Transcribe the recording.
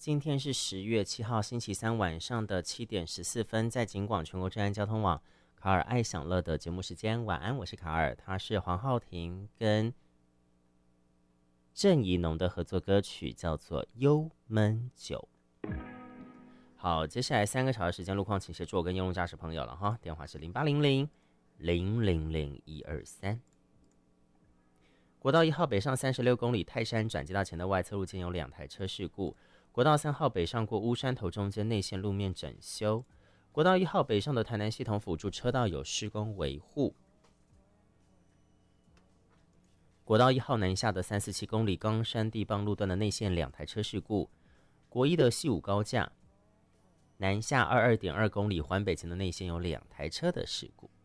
今天是10月7号星期三晚上的7点14分，在警广全国治安交通网卡尔爱享乐的节目时间，晚安，我是卡尔，他是黄浩庭跟郑宜农的合作歌曲，叫做《幽闷酒》。好，接下来3个小时时间路况，请协助我跟用路驾驶朋友了哈，电话是0800-000-123。国道1号北上36公里，泰山转接道前的外侧路间有2台车事故。国道3号北上过乌山头中间内线路面整修。国道1号北上的台南系统辅助车道有施工维护。国道1号南下的347公里冈山地磅路段的内线2台车事故。国一的西武高架南下22.2公里环北前的内线有2台车的事故。